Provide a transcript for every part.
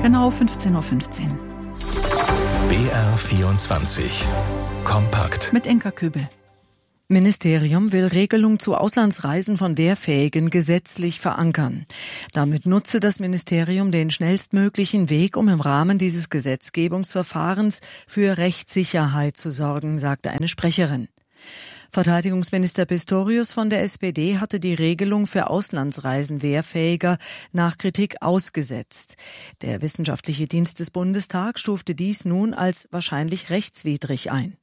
Genau 15:15 Uhr. BR24 Kompakt Mit Enka Köbel. Ministerium will Regelung zu Auslandsreisen von Wehrfähigen gesetzlich verankern. Damit nutze das Ministerium den schnellstmöglichen Weg, um im Rahmen dieses Gesetzgebungsverfahrens für Rechtssicherheit zu sorgen, sagte eine Sprecherin. Verteidigungsminister Pistorius von der SPD hatte die Regelung für Auslandsreisen Wehrfähiger nach Kritik ausgesetzt. Der Wissenschaftliche Dienst des Bundestags stufte dies nun als wahrscheinlich rechtswidrig ein.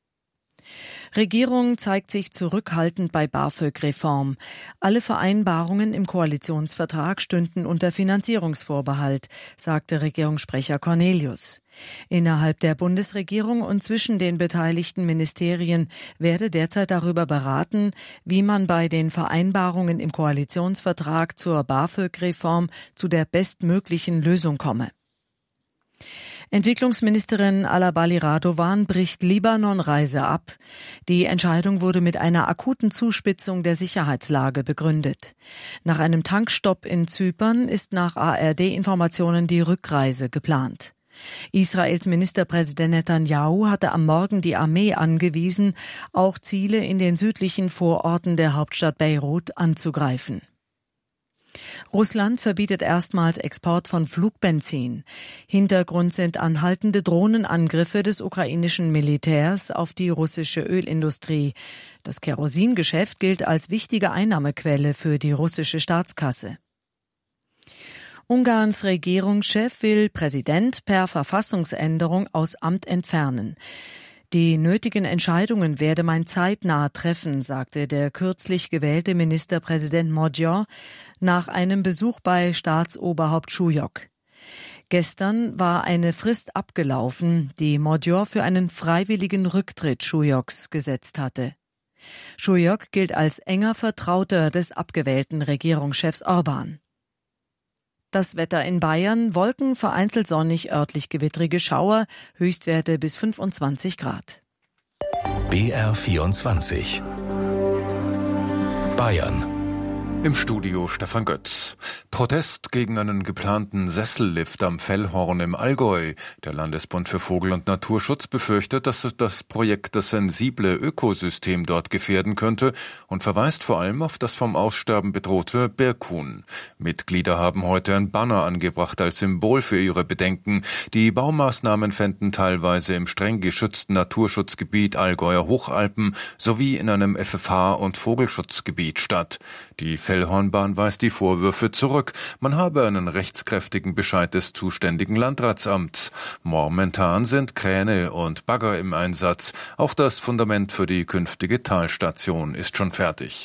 Regierung zeigt sich zurückhaltend bei BAföG-Reform. Alle Vereinbarungen im Koalitionsvertrag stünden unter Finanzierungsvorbehalt, sagte Regierungssprecher Cornelius. Innerhalb der Bundesregierung und zwischen den beteiligten Ministerien werde derzeit darüber beraten, wie man bei den Vereinbarungen im Koalitionsvertrag zur BAföG-Reform zu der bestmöglichen Lösung komme. Entwicklungsministerin Alabali Radovan bricht Libanon-Reise ab. Die Entscheidung wurde mit einer akuten Zuspitzung der Sicherheitslage begründet. Nach einem Tankstopp in Zypern ist nach ARD-Informationen die Rückreise geplant. Israels Ministerpräsident Netanyahu hatte am Morgen die Armee angewiesen, auch Ziele in den südlichen Vororten der Hauptstadt Beirut anzugreifen. Russland verbietet erstmals Export von Flugbenzin. Hintergrund sind anhaltende Drohnenangriffe des ukrainischen Militärs auf die russische Ölindustrie. Das Kerosingeschäft gilt als wichtige Einnahmequelle für die russische Staatskasse. Ungarns Regierungschef will Präsident per Verfassungsänderung aus Amt entfernen. Die nötigen Entscheidungen werde man zeitnah treffen, sagte der kürzlich gewählte Ministerpräsident Magyar nach einem Besuch bei Staatsoberhaupt Schujok. Gestern war eine Frist abgelaufen, die Magyar für einen freiwilligen Rücktritt Schujoks gesetzt hatte. Schujok gilt als enger Vertrauter des abgewählten Regierungschefs Orbán. Das Wetter in Bayern: Wolken, vereinzelt sonnig, örtlich gewittrige Schauer, Höchstwerte bis 25 Grad. BR24 Bayern. Im Studio Stefan Götz. Protest gegen einen geplanten Sessellift am Fellhorn im Allgäu. Der Landesbund für Vogel- und Naturschutz befürchtet, dass das Projekt das sensible Ökosystem dort gefährden könnte und verweist vor allem auf das vom Aussterben bedrohte Berghuhn. Mitglieder haben heute ein Banner angebracht als Symbol für ihre Bedenken. Die Baumaßnahmen fänden teilweise im streng geschützten Naturschutzgebiet Allgäuer Hochalpen sowie in einem FFH- und Vogelschutzgebiet statt. Die Fellhornbahn weist die Vorwürfe zurück. Man habe einen rechtskräftigen Bescheid des zuständigen Landratsamts. Momentan sind Kräne und Bagger im Einsatz. Auch das Fundament für die künftige Talstation ist schon fertig.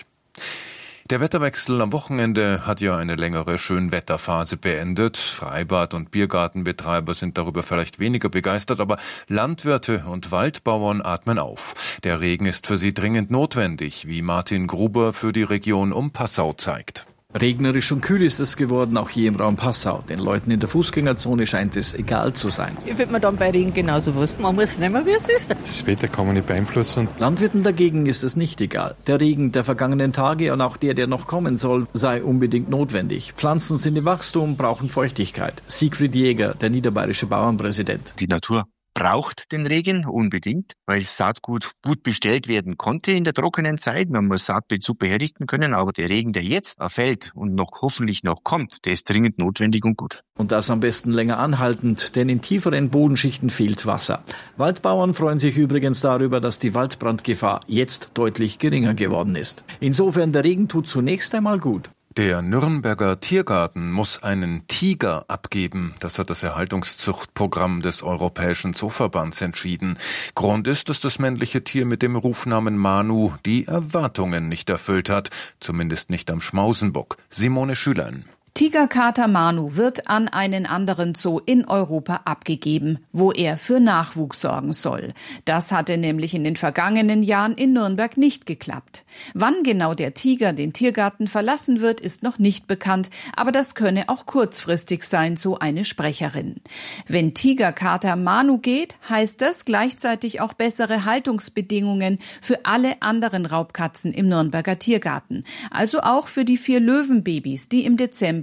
Der Wetterwechsel am Wochenende hat ja eine längere Schönwetterphase beendet. Freibad- und Biergartenbetreiber sind darüber vielleicht weniger begeistert, aber Landwirte und Waldbauern atmen auf. Der Regen ist für sie dringend notwendig, wie Martin Gruber für die Region um Passau zeigt. Regnerisch und kühl ist es geworden, auch hier im Raum Passau. Den Leuten in der Fußgängerzone scheint es egal zu sein. Ich würde mir dann bei Regen genauso wurscht. Man muss nehmen, wie es ist. Das Wetter kann man nicht beeinflussen. Landwirten dagegen ist es nicht egal. Der Regen der vergangenen Tage und auch der noch kommen soll, sei unbedingt notwendig. Pflanzen sind im Wachstum, brauchen Feuchtigkeit. Siegfried Jäger, der niederbayerische Bauernpräsident. Die Natur braucht den Regen unbedingt, weil Saatgut gut bestellt werden konnte in der trockenen Zeit. Man muss Saatbeet super herrichten können, aber der Regen, der jetzt fällt und hoffentlich noch kommt, der ist dringend notwendig und gut. Und das am besten länger anhaltend, denn in tieferen Bodenschichten fehlt Wasser. Waldbauern freuen sich übrigens darüber, dass die Waldbrandgefahr jetzt deutlich geringer geworden ist. Insofern, der Regen tut zunächst einmal gut. Der Nürnberger Tiergarten muss einen Tiger abgeben. Das hat das Erhaltungszuchtprogramm des Europäischen Zooverbands entschieden. Grund ist, dass das männliche Tier mit dem Rufnamen Manu die Erwartungen nicht erfüllt hat. Zumindest nicht am Schmausenbock. Simone Schülein. Tigerkater Manu wird an einen anderen Zoo in Europa abgegeben, wo er für Nachwuchs sorgen soll. Das hatte nämlich in den vergangenen Jahren in Nürnberg nicht geklappt. Wann genau der Tiger den Tiergarten verlassen wird, ist noch nicht bekannt, aber das könne auch kurzfristig sein, so eine Sprecherin. Wenn Tigerkater Manu geht, heißt das gleichzeitig auch bessere Haltungsbedingungen für alle anderen Raubkatzen im Nürnberger Tiergarten. Also auch für die 4 Löwenbabys, die im Dezember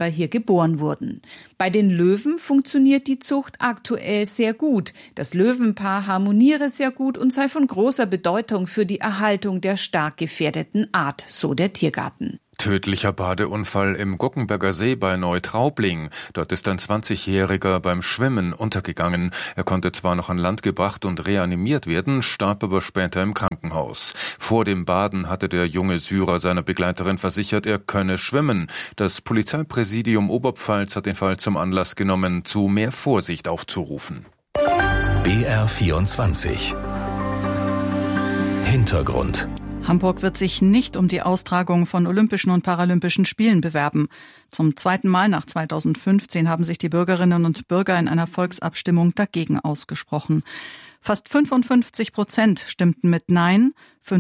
selber hier geboren wurden. Bei den Löwen funktioniert die Zucht aktuell sehr gut. Das Löwenpaar harmoniere sehr gut und sei von großer Bedeutung für die Erhaltung der stark gefährdeten Art, so der Tiergarten. Tödlicher Badeunfall im Guggenberger See bei Neutraubling. Dort ist ein 20-Jähriger beim Schwimmen untergegangen. Er konnte zwar noch an Land gebracht und reanimiert werden, starb aber später im Krankenhaus. Vor dem Baden hatte der junge Syrer seiner Begleiterin versichert, er könne schwimmen. Das Polizeipräsidium Oberpfalz hat den Fall zum Anlass genommen, zu mehr Vorsicht aufzurufen. BR24 Hintergrund. Hamburg wird sich nicht um die Austragung von Olympischen und Paralympischen Spielen bewerben. Zum zweiten Mal nach 2015 haben sich die Bürgerinnen und Bürger in einer Volksabstimmung dagegen ausgesprochen. Fast 55% stimmten mit Nein,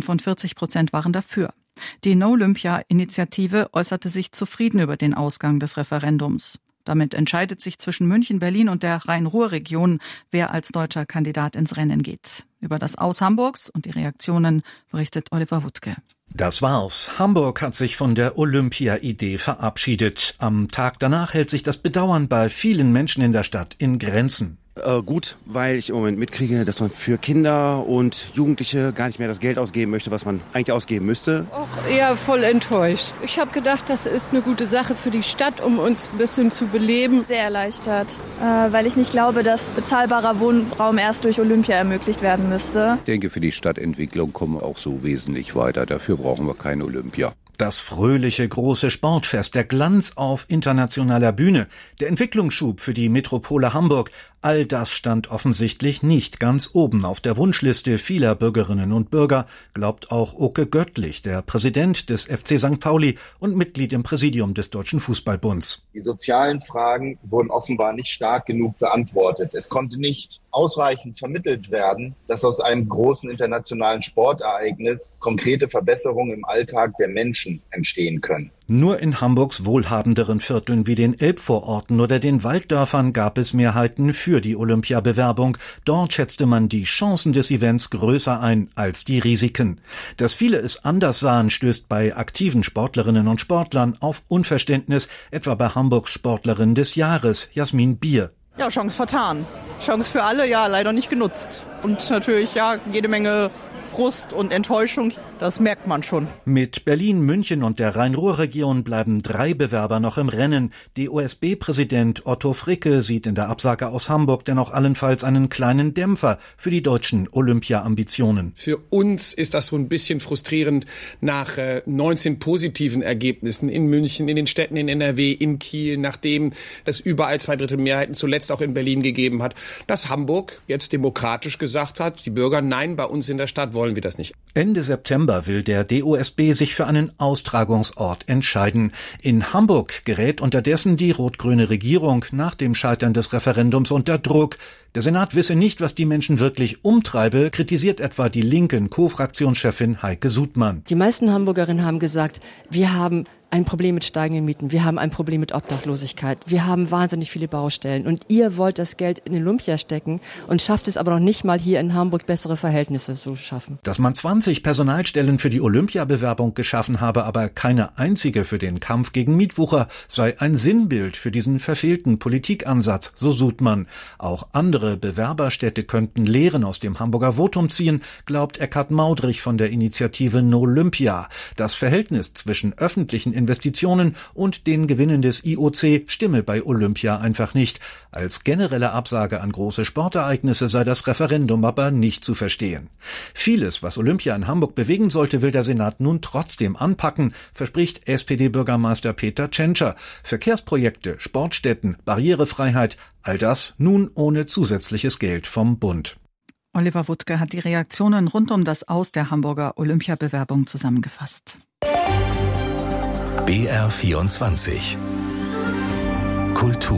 45% waren dafür. Die No-Olympia-Initiative äußerte sich zufrieden über den Ausgang des Referendums. Damit entscheidet sich zwischen München, Berlin und der Rhein-Ruhr-Region, wer als deutscher Kandidat ins Rennen geht. Über das Aus Hamburgs und die Reaktionen berichtet Oliver Wuttke. Das war's. Hamburg hat sich von der Olympia-Idee verabschiedet. Am Tag danach hält sich das Bedauern bei vielen Menschen in der Stadt in Grenzen. Gut, weil ich im Moment mitkriege, dass man für Kinder und Jugendliche gar nicht mehr das Geld ausgeben möchte, was man eigentlich ausgeben müsste. Auch eher voll enttäuscht. Ich habe gedacht, das ist eine gute Sache für die Stadt, um uns ein bisschen zu beleben. Sehr erleichtert, weil ich nicht glaube, dass bezahlbarer Wohnraum erst durch Olympia ermöglicht werden müsste. Ich denke, für die Stadtentwicklung kommen wir auch so wesentlich weiter. Dafür brauchen wir kein Olympia. Das fröhliche große Sportfest, der Glanz auf internationaler Bühne, der Entwicklungsschub für die Metropole Hamburg, all das stand offensichtlich nicht ganz oben auf der Wunschliste vieler Bürgerinnen und Bürger, glaubt auch Oke Göttlich, der Präsident des FC St. Pauli und Mitglied im Präsidium des Deutschen Fußballbunds. Die sozialen Fragen wurden offenbar nicht stark genug beantwortet. Es konnte nicht ausreichend vermittelt werden, dass aus einem großen internationalen Sportereignis konkrete Verbesserungen im Alltag der Menschen entstehen können. Nur in Hamburgs wohlhabenderen Vierteln wie den Elbvororten oder den Walddörfern gab es Mehrheiten für die Olympiabewerbung. Dort schätzte man die Chancen des Events größer ein als die Risiken. Dass viele es anders sahen, stößt bei aktiven Sportlerinnen und Sportlern auf Unverständnis, etwa bei Hamburgs Sportlerin des Jahres, Jasmin Bier. Ja, Chance vertan. Chance für alle, ja, leider nicht genutzt. Und natürlich, ja, jede Menge Frust und Enttäuschung, das merkt man schon. Mit Berlin, München und der Rhein-Ruhr-Region bleiben 3 Bewerber noch im Rennen. DOSB-Präsident Otto Fricke sieht in der Absage aus Hamburg dennoch allenfalls einen kleinen Dämpfer für die deutschen Olympia-Ambitionen. Für uns ist das so ein bisschen frustrierend nach 19 positiven Ergebnissen in München, in den Städten in NRW, in Kiel, nachdem es überall 2/3 Mehrheiten zuletzt auch in Berlin gegeben hat, dass Hamburg jetzt demokratisch gesagt hat, die Bürger, nein, bei uns in der Stadt wollen wir das nicht. Ende September will der DOSB sich für einen Austragungsort entscheiden. In Hamburg gerät unterdessen die rot-grüne Regierung nach dem Scheitern des Referendums unter Druck. Der Senat wisse nicht, was die Menschen wirklich umtreibe, kritisiert etwa die linken Co-Fraktionschefin Heike Sudmann. Die meisten Hamburgerinnen haben gesagt, wir haben ein Problem mit steigenden Mieten, wir haben ein Problem mit Obdachlosigkeit, wir haben wahnsinnig viele Baustellen und ihr wollt das Geld in Olympia stecken und schafft es aber noch nicht mal hier in Hamburg bessere Verhältnisse zu schaffen. Dass man 20 Personalstellen für die Olympiabewerbung geschaffen habe, aber keine einzige für den Kampf gegen Mietwucher, sei ein Sinnbild für diesen verfehlten Politikansatz, so Sudmann. Auch andere Bewerberstädte könnten Lehren aus dem Hamburger Votum ziehen, glaubt Eckhard Maudrich von der Initiative No Olympia. Das Verhältnis zwischen öffentlichen Investitionen und den Gewinnen des IOC stimme bei Olympia einfach nicht. Als generelle Absage an große Sportereignisse sei das Referendum aber nicht zu verstehen. Vieles, was Olympia in Hamburg bewegen sollte, will der Senat nun trotzdem anpacken, verspricht SPD-Bürgermeister Peter Tschentscher. Verkehrsprojekte, Sportstätten, Barrierefreiheit, all das nun ohne zusätzliches Geld vom Bund. Oliver Wuttke hat die Reaktionen rund um das Aus der Hamburger Olympiabewerbung zusammengefasst. BR24 Kultur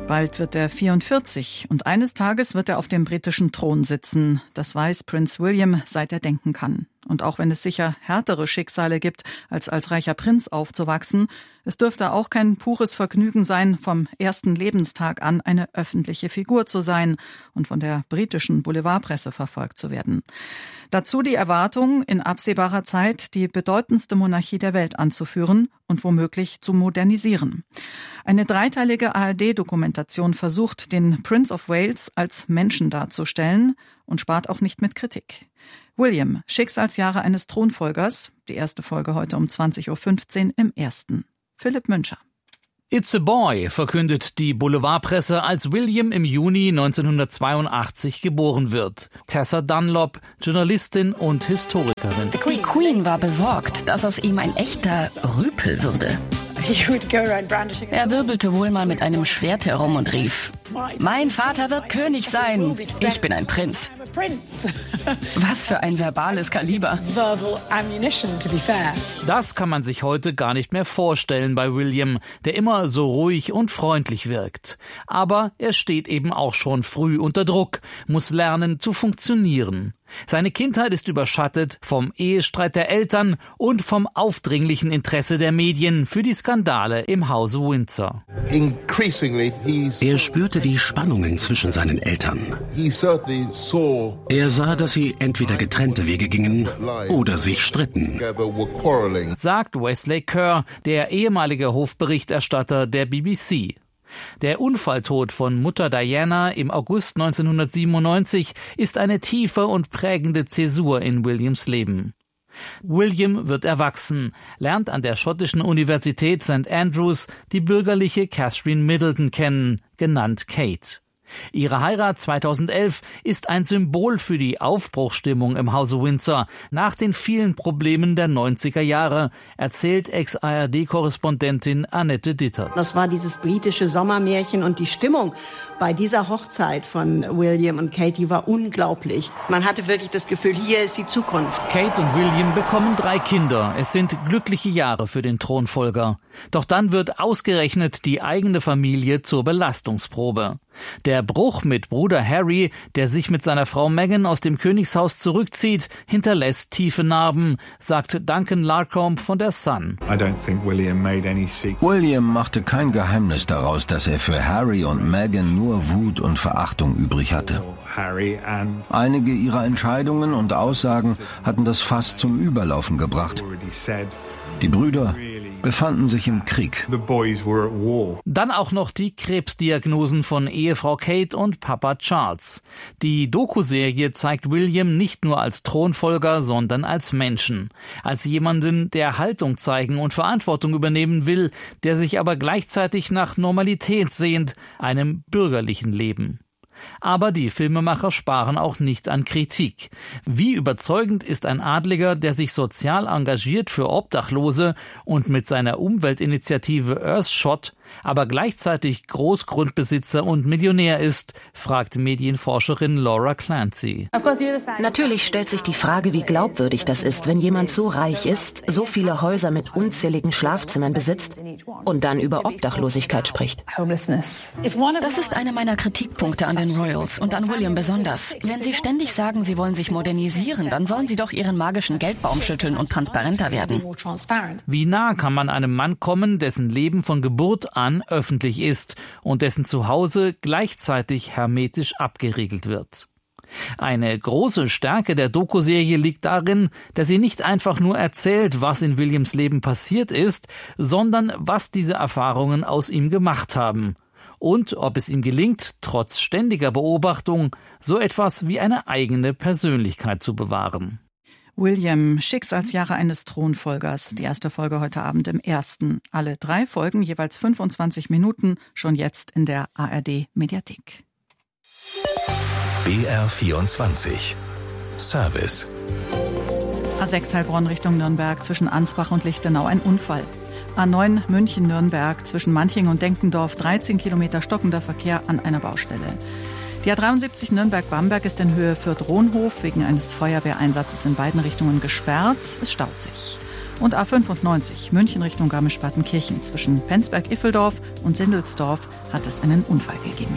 Bald wird er 44 und eines Tages wird er auf dem britischen Thron sitzen. Das weiß Prinz William, seit er denken kann. Und auch wenn es sicher härtere Schicksale gibt, als reicher Prinz aufzuwachsen, es dürfte auch kein pures Vergnügen sein, vom ersten Lebenstag an eine öffentliche Figur zu sein und von der britischen Boulevardpresse verfolgt zu werden. Dazu die Erwartung, in absehbarer Zeit die bedeutendste Monarchie der Welt anzuführen und womöglich zu modernisieren. Eine dreiteilige ARD-Dokumentation versucht, den Prince of Wales als Menschen darzustellen und spart auch nicht mit Kritik. William, Schicksalsjahre eines Thronfolgers, die erste Folge heute um 20.15 Uhr im Ersten. Philipp Müncher. It's a boy, verkündet die Boulevardpresse, als William im Juni 1982 geboren wird. Tessa Dunlop, Journalistin und Historikerin. Die Queen war besorgt, dass aus ihm ein echter Rüpel würde. Er wirbelte wohl mal mit einem Schwert herum und rief: Mein Vater wird König sein. Ich bin ein Prinz. Was für ein verbales Kaliber. Das kann man sich heute gar nicht mehr vorstellen bei William, der immer so ruhig und freundlich wirkt. Aber er steht eben auch schon früh unter Druck, muss lernen zu funktionieren. Seine Kindheit ist überschattet vom Ehestreit der Eltern und vom aufdringlichen Interesse der Medien für die Skandale im Hause Windsor. Er spürte die Spannungen zwischen seinen Eltern. Er sah, dass sie entweder getrennte Wege gingen oder sich stritten, sagt Wesley Kerr, der ehemalige Hofberichterstatter der BBC. Der Unfalltod von Mutter Diana im August 1997 ist eine tiefe und prägende Zäsur in Williams Leben. William wird erwachsen, lernt an der schottischen Universität St. Andrews die bürgerliche Catherine Middleton kennen, genannt Kate. Ihre Heirat 2011 ist ein Symbol für die Aufbruchsstimmung im Hause Windsor nach den vielen Problemen der 90er Jahre, erzählt Ex-ARD-Korrespondentin Annette Ditter. Das war dieses britische Sommermärchen und die Stimmung bei dieser Hochzeit von William und Kate, die war unglaublich. Man hatte wirklich das Gefühl, hier ist die Zukunft. Kate und William bekommen 3 Kinder. Es sind glückliche Jahre für den Thronfolger. Doch dann wird ausgerechnet die eigene Familie zur Belastungsprobe. Der Bruch mit Bruder Harry, der sich mit seiner Frau Meghan aus dem Königshaus zurückzieht, hinterlässt tiefe Narben, sagt Duncan Larcombe von der Sun. William machte kein Geheimnis daraus, dass er für Harry und Meghan nur Wut und Verachtung übrig hatte. Einige ihrer Entscheidungen und Aussagen hatten das Fass zum Überlaufen gebracht. Die Brüder befanden sich im Krieg. Dann auch noch die Krebsdiagnosen von Ehefrau Kate und Papa Charles. Die Doku-Serie zeigt William nicht nur als Thronfolger, sondern als Menschen. Als jemanden, der Haltung zeigen und Verantwortung übernehmen will, der sich aber gleichzeitig nach Normalität sehnt, einem bürgerlichen Leben. Aber die Filmemacher sparen auch nicht an Kritik. Wie überzeugend ist ein Adliger, der sich sozial engagiert für Obdachlose und mit seiner Umweltinitiative Earthshot, aber gleichzeitig Großgrundbesitzer und Millionär ist, fragt Medienforscherin Laura Clancy. Natürlich stellt sich die Frage, wie glaubwürdig das ist, wenn jemand so reich ist, so viele Häuser mit unzähligen Schlafzimmern besitzt und dann über Obdachlosigkeit spricht. Das ist einer meiner Kritikpunkte an den Royals und an William besonders. Wenn sie ständig sagen, sie wollen sich modernisieren, dann sollen sie doch ihren magischen Geldbaum schütteln und transparenter werden. Wie nah kann man einem Mann kommen, dessen Leben von Geburt an öffentlich ist und dessen Zuhause gleichzeitig hermetisch abgeriegelt wird? Eine große Stärke der Doku-Serie liegt darin, dass sie nicht einfach nur erzählt, was in Williams Leben passiert ist, sondern was diese Erfahrungen aus ihm gemacht haben. Und ob es ihm gelingt, trotz ständiger Beobachtung, so etwas wie eine eigene Persönlichkeit zu bewahren. William, Schicksalsjahre eines Thronfolgers. Die erste Folge heute Abend im Ersten. Alle 3 Folgen, jeweils 25 Minuten, schon jetzt in der ARD-Mediathek. BR24 Service. A6 Heilbronn Richtung Nürnberg zwischen Ansbach und Lichtenau ein Unfall. A9 München-Nürnberg zwischen Manching und Denkendorf 13 Kilometer stockender Verkehr an einer Baustelle. Die A73 Nürnberg-Bamberg ist in Höhe Fürth-Rohnhof wegen eines Feuerwehreinsatzes in beiden Richtungen gesperrt. Es staut sich. Und A95 München Richtung Garmisch-Partenkirchen. Zwischen Penzberg-Iffeldorf und Sindelsdorf hat es einen Unfall gegeben.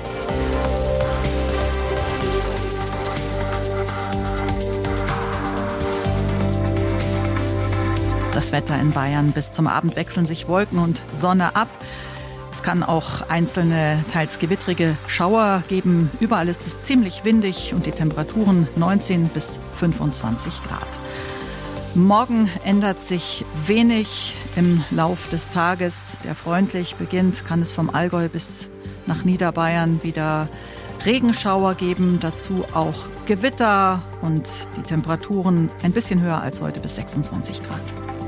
Das Wetter in Bayern: bis zum Abend wechseln sich Wolken und Sonne ab. Es kann auch einzelne, teils gewittrige Schauer geben. Überall ist es ziemlich windig und die Temperaturen 19 bis 25 Grad. Morgen ändert sich wenig im Lauf des Tages, der freundlich beginnt. Kann es vom Allgäu bis nach Niederbayern wieder Regenschauer geben, dazu auch Gewitter und die Temperaturen ein bisschen höher als heute, bis 26 Grad.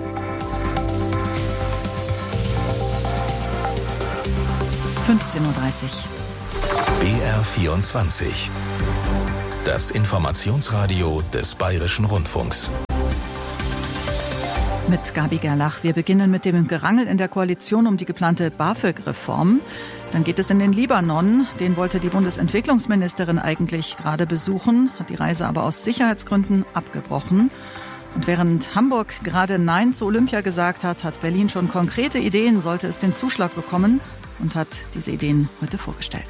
(15:30 Uhr). BR24. Das Informationsradio des Bayerischen Rundfunks. Mit Gabi Gerlach. Wir beginnen mit dem Gerangel in der Koalition um die geplante BAföG-Reform. Dann geht es in den Libanon. Den wollte die Bundesentwicklungsministerin eigentlich gerade besuchen, hat die Reise aber aus Sicherheitsgründen abgebrochen. Und während Hamburg gerade Nein zu Olympia gesagt hat, hat Berlin schon konkrete Ideen, sollte es den Zuschlag bekommen, und hat diese Ideen heute vorgestellt.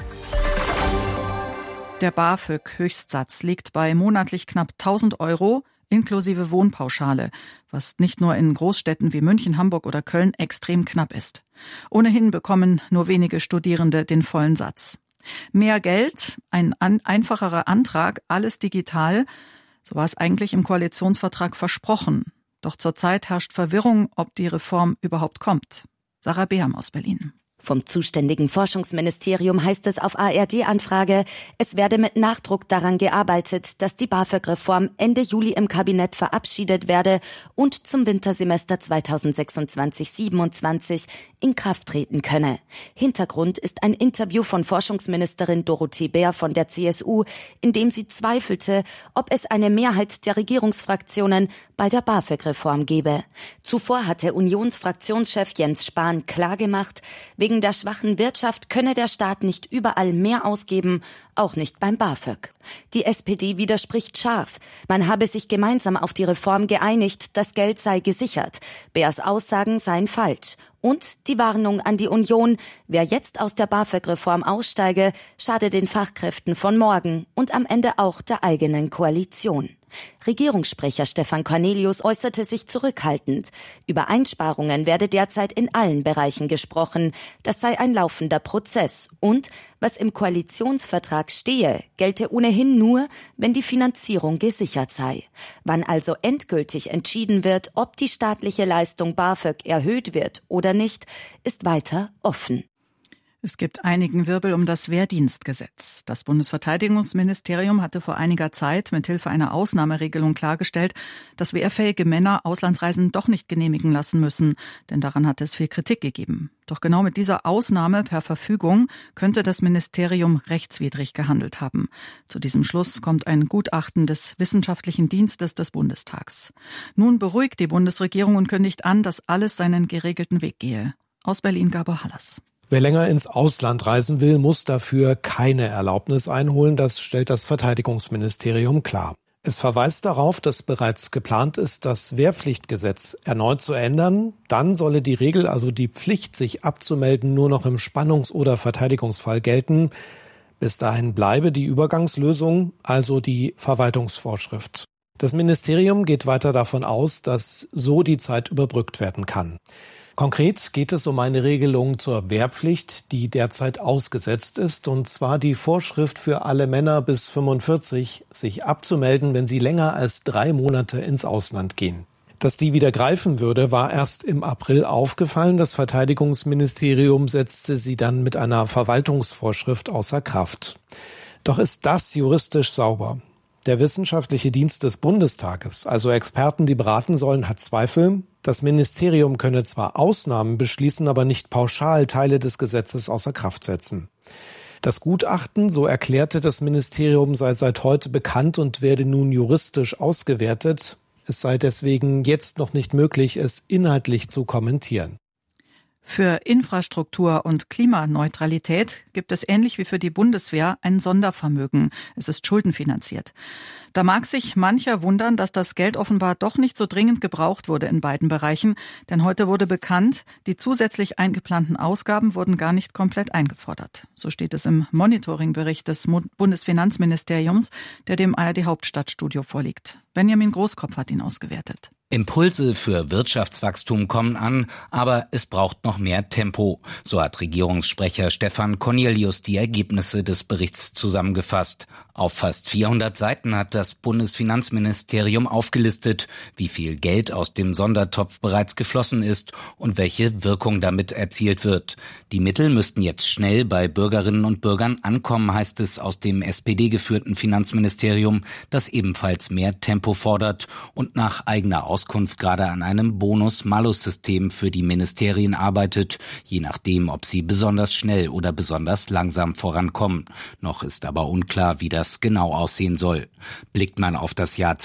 Der BAföG-Höchstsatz liegt bei monatlich knapp 1.000 € inklusive Wohnpauschale, was nicht nur in Großstädten wie München, Hamburg oder Köln extrem knapp ist. Ohnehin bekommen nur wenige Studierende den vollen Satz. Mehr Geld, ein einfacherer Antrag, alles digital, so war es eigentlich im Koalitionsvertrag versprochen. Doch zurzeit herrscht Verwirrung, ob die Reform überhaupt kommt. Sarah Beham aus Berlin. Vom zuständigen Forschungsministerium heißt es auf ARD-Anfrage, es werde mit Nachdruck daran gearbeitet, dass die BAföG-Reform Ende Juli im Kabinett verabschiedet werde und zum Wintersemester 2026/27 in Kraft treten könne. Hintergrund ist ein Interview von Forschungsministerin Dorothee Bär von der CSU, in dem sie zweifelte, ob es eine Mehrheit der Regierungsfraktionen bei der BAföG-Reform gebe. Zuvor hatte Unionsfraktionschef Jens Spahn klargemacht, wegen der schwachen Wirtschaft könne der Staat nicht überall mehr ausgeben, auch nicht beim BAföG. Die SPD widerspricht scharf. Man habe sich gemeinsam auf die Reform geeinigt, das Geld sei gesichert. Beers Aussagen seien falsch. Und die Warnung an die Union, wer jetzt aus der BAföG-Reform aussteige, schade den Fachkräften von morgen und am Ende auch der eigenen Koalition. Regierungssprecher Stefan Cornelius äußerte sich zurückhaltend. Über Einsparungen werde derzeit in allen Bereichen gesprochen. Das sei ein laufender Prozess. Und was im Koalitionsvertrag stehe, gelte ohnehin nur, wenn die Finanzierung gesichert sei. Wann also endgültig entschieden wird, ob die staatliche Leistung BAföG erhöht wird oder nicht, ist weiter offen. Es gibt einigen Wirbel um das Wehrdienstgesetz. Das Bundesverteidigungsministerium hatte vor einiger Zeit mit Hilfe einer Ausnahmeregelung klargestellt, dass wehrfähige Männer Auslandsreisen doch nicht genehmigen lassen müssen, denn daran hat es viel Kritik gegeben. Doch genau mit dieser Ausnahme per Verfügung könnte das Ministerium rechtswidrig gehandelt haben. Zu diesem Schluss kommt ein Gutachten des Wissenschaftlichen Dienstes des Bundestags. Nun beruhigt die Bundesregierung und kündigt an, dass alles seinen geregelten Weg gehe. Aus Berlin Gabor Hallas. Wer länger ins Ausland reisen will, muss dafür keine Erlaubnis einholen. Das stellt das Verteidigungsministerium klar. Es verweist darauf, dass bereits geplant ist, das Wehrpflichtgesetz erneut zu ändern. Dann solle die Regel, also die Pflicht, sich abzumelden, nur noch im Spannungs- oder Verteidigungsfall gelten. Bis dahin bleibe die Übergangslösung, also die Verwaltungsvorschrift. Das Ministerium geht weiter davon aus, dass so die Zeit überbrückt werden kann. Konkret geht es um eine Regelung zur Wehrpflicht, die derzeit ausgesetzt ist, und zwar die Vorschrift für alle Männer bis 45, sich abzumelden, wenn sie länger als 3 Monate ins Ausland gehen. Dass die wieder greifen würde, war erst im April aufgefallen. Das Verteidigungsministerium setzte sie dann mit einer Verwaltungsvorschrift außer Kraft. Doch ist das juristisch sauber? Der Wissenschaftliche Dienst des Bundestages, also Experten, die beraten sollen, hat Zweifel. Das Ministerium könne zwar Ausnahmen beschließen, aber nicht pauschal Teile des Gesetzes außer Kraft setzen. Das Gutachten, so erklärte das Ministerium, sei seit heute bekannt und werde nun juristisch ausgewertet. Es sei deswegen jetzt noch nicht möglich, es inhaltlich zu kommentieren. Für Infrastruktur und Klimaneutralität gibt es ähnlich wie für die Bundeswehr ein Sondervermögen. Es ist schuldenfinanziert. Da mag sich mancher wundern, dass das Geld offenbar doch nicht so dringend gebraucht wurde in beiden Bereichen. Denn heute wurde bekannt, die zusätzlich eingeplanten Ausgaben wurden gar nicht komplett eingefordert. So steht es im Monitoringbericht des Bundesfinanzministeriums, der dem ARD-Hauptstadtstudio vorliegt. Benjamin Großkopf hat ihn ausgewertet. Impulse für Wirtschaftswachstum kommen an, aber es braucht noch mehr Tempo. So hat Regierungssprecher Stefan Cornelius die Ergebnisse des Berichts zusammengefasst. Auf fast 400 Seiten hat das Bundesfinanzministerium aufgelistet, wie viel Geld aus dem Sondertopf bereits geflossen ist und welche Wirkung damit erzielt wird. Die Mittel müssten jetzt schnell bei Bürgerinnen und Bürgern ankommen, heißt es aus dem SPD-geführten Finanzministerium, das ebenfalls mehr Tempo fordert und nach eigener Auskunft gerade an einem Bonus-Malus-System für die Ministerien arbeitet, je nachdem, ob sie besonders schnell oder besonders langsam vorankommen. Noch ist aber unklar, wie das genau aussehen soll. Blickt man auf das Jahr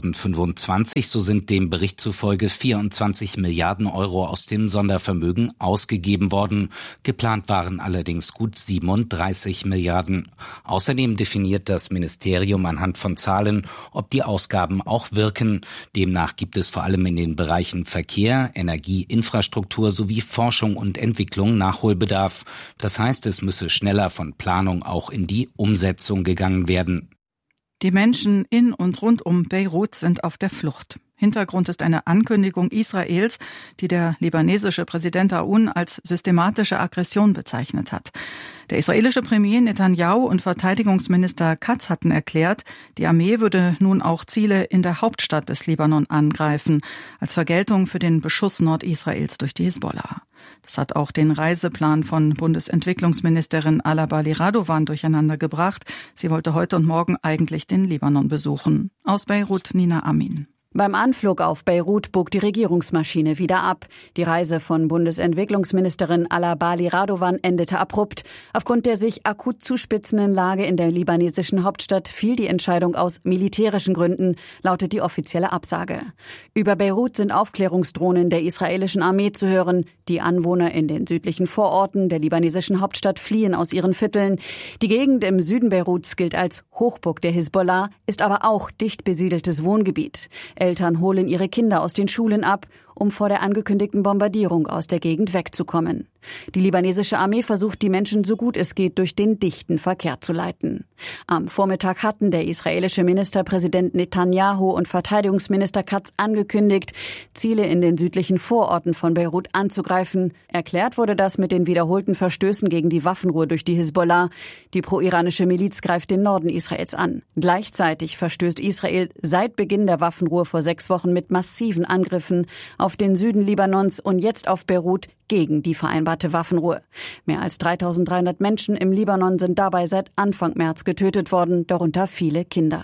2025, so sind dem Bericht zufolge 24 Milliarden Euro aus dem Sondervermögen ausgegeben worden. Geplant waren allerdings gut 37 Milliarden. Außerdem definiert das Ministerium anhand von Zahlen, ob die Ausgaben auch wirken. Demnach gibt es vor allem in den Bereichen Verkehr, Energie, Infrastruktur sowie Forschung und Entwicklung Nachholbedarf. Das heißt, es müsse schneller von Planung auch in die Umsetzung gegangen werden. Die Menschen in und rund um Beirut sind auf der Flucht. Hintergrund ist eine Ankündigung Israels, die der libanesische Präsident Aoun als systematische Aggression bezeichnet hat. Der israelische Premier Netanyahu und Verteidigungsminister Katz hatten erklärt, die Armee würde nun auch Ziele in der Hauptstadt des Libanon angreifen, als Vergeltung für den Beschuss Nordisraels durch die Hisbollah. Das hat auch den Reiseplan von Bundesentwicklungsministerin Alabali Radovan durcheinander gebracht. Sie wollte heute und morgen eigentlich den Libanon besuchen. Aus Beirut Nina Amin. Beim Anflug auf Beirut bog die Regierungsmaschine wieder ab. Die Reise von Bundesentwicklungsministerin Alabali Radovan endete abrupt. Aufgrund der sich akut zuspitzenden Lage in der libanesischen Hauptstadt fiel die Entscheidung aus militärischen Gründen, lautet die offizielle Absage. Über Beirut sind Aufklärungsdrohnen der israelischen Armee zu hören. Die Anwohner in den südlichen Vororten der libanesischen Hauptstadt fliehen aus ihren Vierteln. Die Gegend im Süden Beiruts gilt als Hochburg der Hisbollah, ist aber auch dicht besiedeltes Wohngebiet. Eltern holen ihre Kinder aus den Schulen ab, um vor der angekündigten Bombardierung aus der Gegend wegzukommen. Die libanesische Armee versucht, die Menschen so gut es geht durch den dichten Verkehr zu leiten. Am Vormittag hatten der israelische Ministerpräsident Netanyahu und Verteidigungsminister Katz angekündigt, Ziele in den südlichen Vororten von Beirut anzugreifen. Erklärt wurde das mit den wiederholten Verstößen gegen die Waffenruhe durch die Hisbollah. Die pro-iranische Miliz greift den Norden Israels an. Gleichzeitig verstößt Israel seit Beginn der Waffenruhe vor 6 Wochen mit massiven Angriffen auf den Süden Libanons und jetzt auf Beirut gegen die vereinbarte Waffenruhe. Mehr als 3.300 Menschen im Libanon sind dabei seit Anfang März getötet worden, darunter viele Kinder.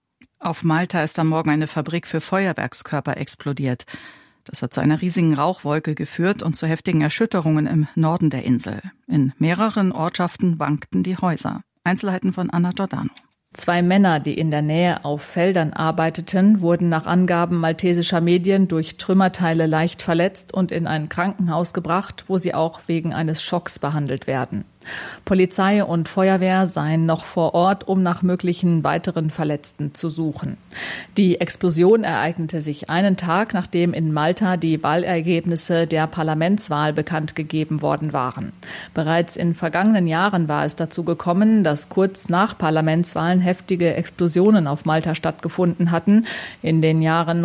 Auf Malta ist am Morgen eine Fabrik für Feuerwerkskörper explodiert. Das hat zu einer riesigen Rauchwolke geführt und zu heftigen Erschütterungen im Norden der Insel. In mehreren Ortschaften wankten die Häuser. Einzelheiten von Anna Giordano. 2 Männer, die in der Nähe auf Feldern arbeiteten, wurden nach Angaben maltesischer Medien durch Trümmerteile leicht verletzt und in ein Krankenhaus gebracht, wo sie auch wegen eines Schocks behandelt werden. Polizei und Feuerwehr seien noch vor Ort, um nach möglichen weiteren Verletzten zu suchen. Die Explosion ereignete sich einen Tag, nachdem in Malta die Wahlergebnisse der Parlamentswahl bekannt gegeben worden waren. Bereits in vergangenen Jahren war es dazu gekommen, dass kurz nach Parlamentswahlen heftige Explosionen auf Malta stattgefunden hatten. In den Jahren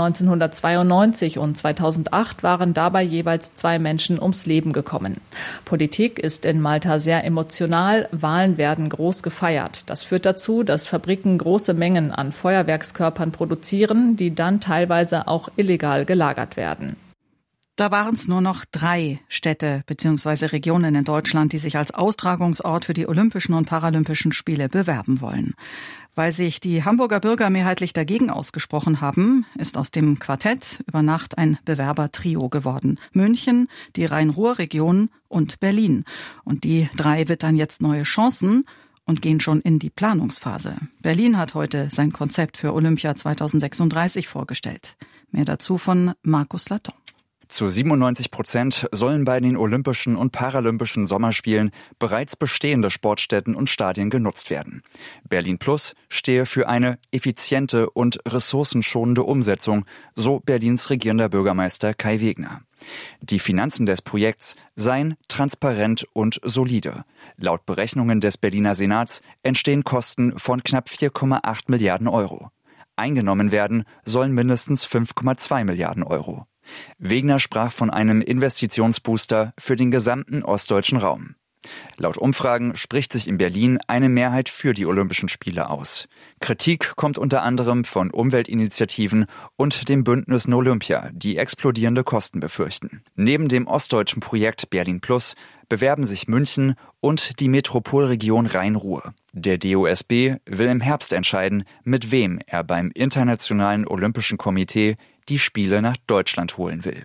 1992 und 2008 waren dabei jeweils 2 Menschen ums Leben gekommen. Politik ist in Malta sehr emotional, Wahlen werden groß gefeiert. Das führt dazu, dass Fabriken große Mengen an Feuerwerkskörpern produzieren, die dann teilweise auch illegal gelagert werden. Da waren es nur noch 3 Städte bzw. Regionen in Deutschland, die sich als Austragungsort für die Olympischen und Paralympischen Spiele bewerben wollen. Weil sich die Hamburger Bürger mehrheitlich dagegen ausgesprochen haben, ist aus dem Quartett über Nacht ein Bewerbertrio geworden. München, die Rhein-Ruhr-Region und Berlin. Und die 3 wittern jetzt neue Chancen und gehen schon in die Planungsphase. Berlin hat heute sein Konzept für Olympia 2036 vorgestellt. Mehr dazu von Markus Laton. Zu 97% sollen bei den Olympischen und Paralympischen Sommerspielen bereits bestehende Sportstätten und Stadien genutzt werden. Berlin Plus stehe für eine effiziente und ressourcenschonende Umsetzung, so Berlins regierender Bürgermeister Kai Wegner. Die Finanzen des Projekts seien transparent und solide. Laut Berechnungen des Berliner Senats entstehen Kosten von knapp 4,8 Milliarden Euro. Eingenommen werden sollen mindestens 5,2 Milliarden Euro. Wegner sprach von einem Investitionsbooster für den gesamten ostdeutschen Raum. Laut Umfragen spricht sich in Berlin eine Mehrheit für die Olympischen Spiele aus. Kritik kommt unter anderem von Umweltinitiativen und dem Bündnis No Olympia, die explodierende Kosten befürchten. Neben dem ostdeutschen Projekt Berlin Plus bewerben sich München und die Metropolregion Rhein-Ruhr. Der DOSB will im Herbst entscheiden, mit wem er beim Internationalen Olympischen Komitee die Spiele nach Deutschland holen will.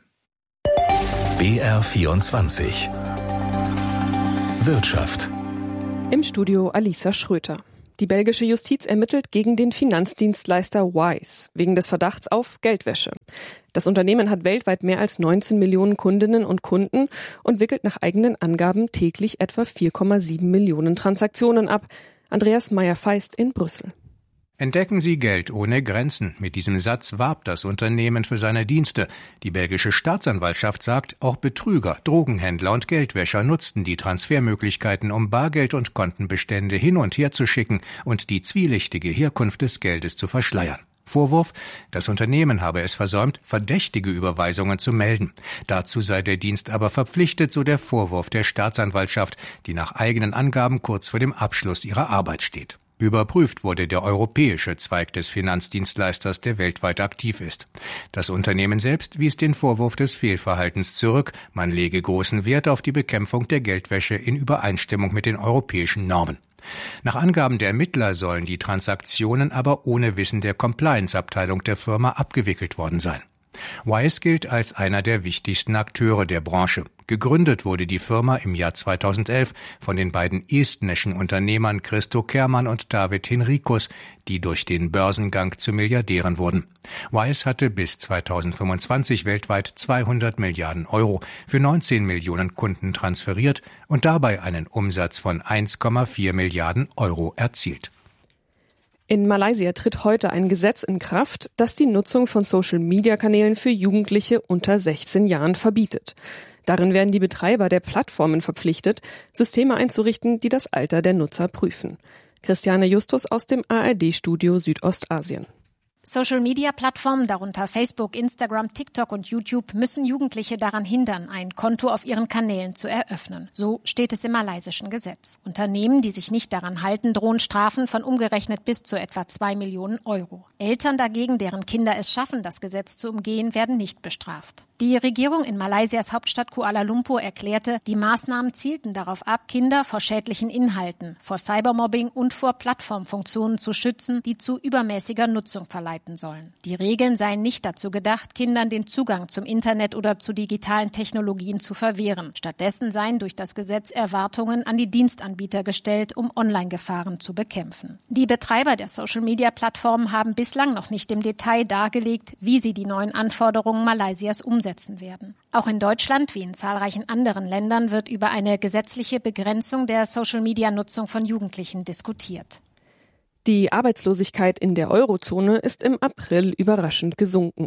BR24 Wirtschaft. Im Studio Alisa Schröter. Die belgische Justiz ermittelt gegen den Finanzdienstleister Wise wegen des Verdachts auf Geldwäsche. Das Unternehmen hat weltweit mehr als 19 Millionen Kundinnen und Kunden und wickelt nach eigenen Angaben täglich etwa 4,7 Millionen Transaktionen ab. Andreas Meyer-Feist in Brüssel. Entdecken Sie Geld ohne Grenzen. Mit diesem Satz warb das Unternehmen für seine Dienste. Die belgische Staatsanwaltschaft sagt, auch Betrüger, Drogenhändler und Geldwäscher nutzten die Transfermöglichkeiten, um Bargeld und Kontenbestände hin und her zu schicken und die zwielichtige Herkunft des Geldes zu verschleiern. Vorwurf, das Unternehmen habe es versäumt, verdächtige Überweisungen zu melden. Dazu sei der Dienst aber verpflichtet, so der Vorwurf der Staatsanwaltschaft, die nach eigenen Angaben kurz vor dem Abschluss ihrer Arbeit steht. Überprüft wurde der europäische Zweig des Finanzdienstleisters, der weltweit aktiv ist. Das Unternehmen selbst wies den Vorwurf des Fehlverhaltens zurück. Man lege großen Wert auf die Bekämpfung der Geldwäsche in Übereinstimmung mit den europäischen Normen. Nach Angaben der Ermittler sollen die Transaktionen aber ohne Wissen der Compliance-Abteilung der Firma abgewickelt worden sein. Wise gilt als einer der wichtigsten Akteure der Branche. Gegründet wurde die Firma im Jahr 2011 von den beiden estnischen Unternehmern Christo Kerman und David Henricus, die durch den Börsengang zu Milliardären wurden. Wise hatte bis 2025 weltweit 200 Milliarden Euro für 19 Millionen Kunden transferiert und dabei einen Umsatz von 1,4 Milliarden Euro erzielt. In Malaysia tritt heute ein Gesetz in Kraft, das die Nutzung von Social-Media-Kanälen für Jugendliche unter 16 Jahren verbietet. Darin werden die Betreiber der Plattformen verpflichtet, Systeme einzurichten, die das Alter der Nutzer prüfen. Christiane Justus aus dem ARD-Studio Südostasien. Social-Media-Plattformen, darunter Facebook, Instagram, TikTok und YouTube, müssen Jugendliche daran hindern, ein Konto auf ihren Kanälen zu eröffnen. So steht es im malaysischen Gesetz. Unternehmen, die sich nicht daran halten, drohen Strafen von umgerechnet bis zu etwa 2 Millionen Euro. Eltern dagegen, deren Kinder es schaffen, das Gesetz zu umgehen, werden nicht bestraft. Die Regierung in Malaysias Hauptstadt Kuala Lumpur erklärte, die Maßnahmen zielten darauf ab, Kinder vor schädlichen Inhalten, vor Cybermobbing und vor Plattformfunktionen zu schützen, die zu übermäßiger Nutzung verleiten sollen. Die Regeln seien nicht dazu gedacht, Kindern den Zugang zum Internet oder zu digitalen Technologien zu verwehren. Stattdessen seien durch das Gesetz Erwartungen an die Dienstanbieter gestellt, um Online-Gefahren zu bekämpfen. Die Betreiber der Social-Media-Plattformen haben bislang noch nicht im Detail dargelegt, wie sie die neuen Anforderungen Malaysias umsetzen werden. Auch in Deutschland wie in zahlreichen anderen Ländern wird über eine gesetzliche Begrenzung der Social-Media-Nutzung von Jugendlichen diskutiert. Die Arbeitslosigkeit in der Eurozone ist im April überraschend gesunken.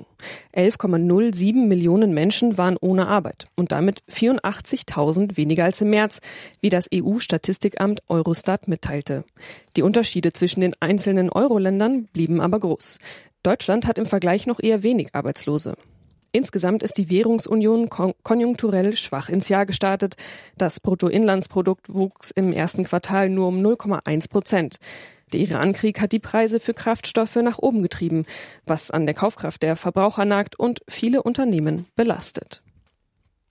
11,07 Millionen Menschen waren ohne Arbeit und damit 84.000 weniger als im März, wie das EU-Statistikamt Eurostat mitteilte. Die Unterschiede zwischen den einzelnen Euro-Ländern blieben aber groß. Deutschland hat im Vergleich noch eher wenig Arbeitslose. Insgesamt ist die Währungsunion konjunkturell schwach ins Jahr gestartet. Das Bruttoinlandsprodukt wuchs im ersten Quartal nur um 0,1%. Der Irankrieg hat die Preise für Kraftstoffe nach oben getrieben, was an der Kaufkraft der Verbraucher nagt und viele Unternehmen belastet.